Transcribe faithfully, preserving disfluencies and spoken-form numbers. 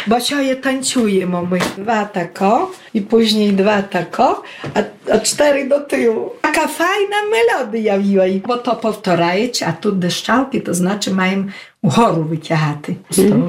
Bo się tańczujemy my. Dwa tako i później dwa tako, a, a cztery do tyłu. Taka fajna melodia jej. Bo to powtarzać, a tu deszczałki, to znaczy mają u choru wyciahaty.